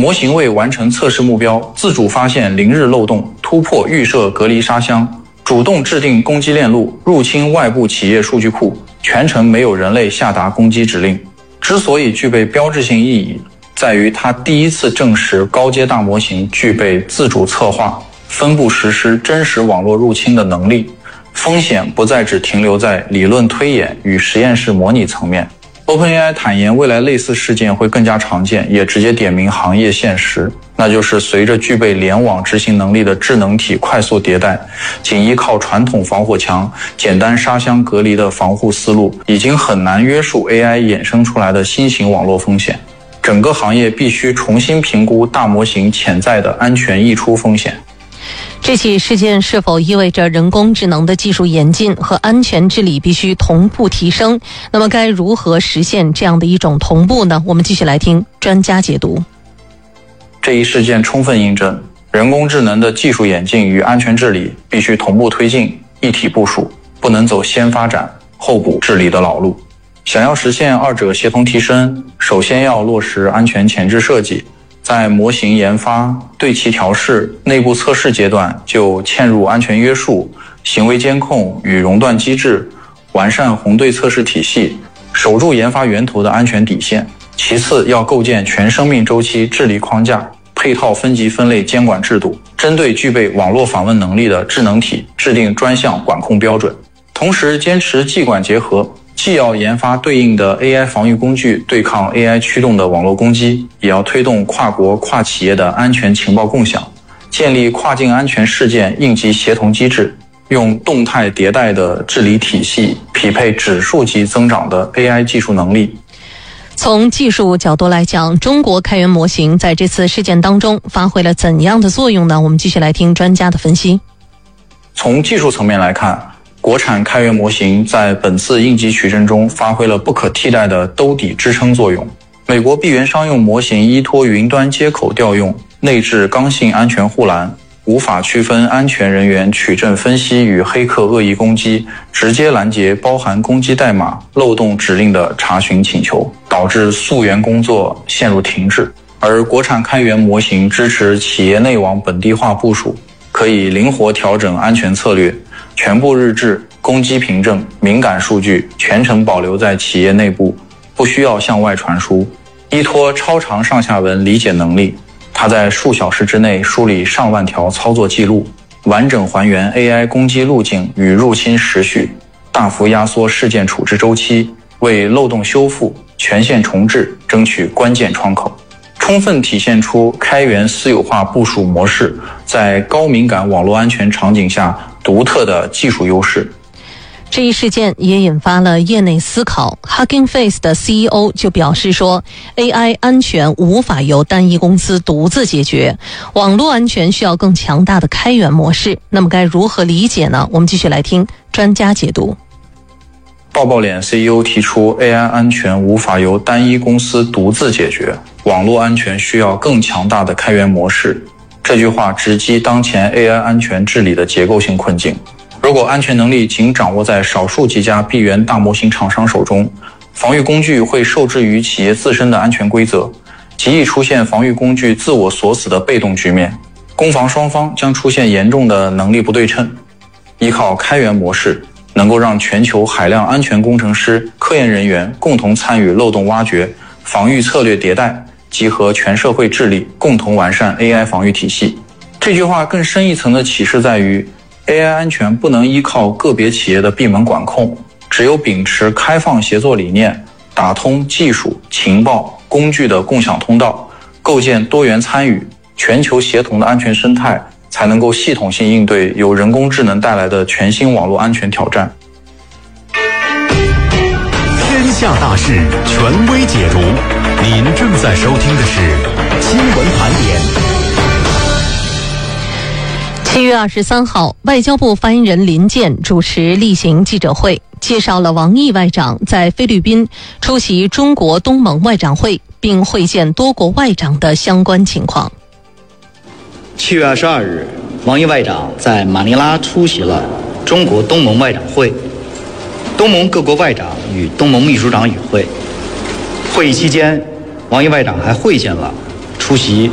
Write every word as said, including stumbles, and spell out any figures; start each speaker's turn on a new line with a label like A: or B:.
A: 模型为完成测试目标，自主发现零日漏洞，突破预设隔离沙箱，主动制定攻击链路，入侵外部企业数据库，全程没有人类下达攻击指令。之所以具备标志性意义，在于它第一次证实高阶大模型具备自主策划、分布实施真实网络入侵的能力，风险不再只停留在理论推演与实验室模拟层面。OpenAI 坦言，未来类似事件会更加常见，也直接点明行业现实，那就是随着具备联网执行能力的智能体快速迭代，仅依靠传统防火墙、简单沙箱隔离的防护思路，已经很难约束 A I 衍生出来的新型网络风险。整个行业必须重新评估大模型潜在的安全溢出风险。
B: 这起事件是否意味着人工智能的技术演进和安全治理必须同步提升？那么该如何实现这样的一种同步呢？我们继续来听专家解读。
A: 这一事件充分印证，人工智能的技术演进与安全治理必须同步推进，一体部署，不能走先发展后补治理的老路。想要实现二者协同提升，首先要落实安全前置设计，在模型研发、对齐调试、内部测试阶段就嵌入安全约束、行为监控与熔断机制，完善红队测试体系，守住研发源头的安全底线。其次，要构建全生命周期治理框架，配套分级分类监管制度，针对具备网络访问能力的智能体制定专项管控标准。同时，坚持技管结合，既要研发对应的 A I 防御工具对抗 A I 驱动的网络攻击，也要推动跨国跨企业的安全情报共享，建立跨境安全事件应急协同机制，用动态迭代的治理体系匹配指数级增长的 A I 技术能力。
B: 从技术角度来讲，中国开源模型在这次事件当中发挥了怎样的作用呢？我们继续来听专家的分析。
A: 从技术层面来看，国产开源模型在本次应急取证中发挥了不可替代的兜底支撑作用。美国闭源商用模型依托云端接口调用，内置刚性安全护栏，无法区分安全人员取证分析与黑客恶意攻击，直接拦截包含攻击代码、漏洞指令的查询请求，导致溯源工作陷入停滞。而国产开源模型支持企业内网本地化部署，可以灵活调整安全策略，全部日志、攻击凭证、敏感数据全程保留在企业内部，不需要向外传输。依托超长上下文理解能力，它在数小时之内梳理上万条操作记录，完整还原 A I 攻击路径与入侵时序，大幅压缩事件处置周期，为漏洞修复、全线重置争取关键窗口，充分体现出开源私有化部署模式在高敏感网络安全场景下独特的技术优势。
B: 这一事件也引发了业内思考。 Hugging Face 的 C E O 就表示说， A I 安全无法由单一公司独自解决，网络安全需要更强大的开源模式。那么该如何理解呢？我们继续来听专家解读。
A: 抱抱脸 C E O 提出 A I 安全无法由单一公司独自解决，网络安全需要更强大的开源模式。这句话直击当前 A I 安全治理的结构性困境。如果安全能力仅掌握在少数几家闭源大模型厂商手中，防御工具会受制于企业自身的安全规则，极易出现防御工具自我锁死的被动局面，攻防双方将出现严重的能力不对称。依靠开源模式，能够让全球海量安全工程师、科研人员共同参与漏洞挖掘、防御策略迭代，集合全社会智力，共同完善 A I 防御体系。这句话更深一层的启示在于， A I 安全不能依靠个别企业的闭门管控，只有秉持开放协作理念，打通技术、情报、工具的共享通道，构建多元参与、全球协同的安全生态，才能够系统性应对由人工智能带来的全新网络安全挑战。
C: 天下大事，权威解读。您正在收听的是新闻盘点。
B: 七月二十三号，外交部发言人林健主持例行记者会，介绍了王毅外长在菲律宾出席中国东盟外长会并会见多国外长的相关情况。
D: 七月二十二日，王毅外长在马尼拉出席了中国东盟外长会，东盟各国外长与东盟秘书长与会。会议期间，王毅外长还会见了出席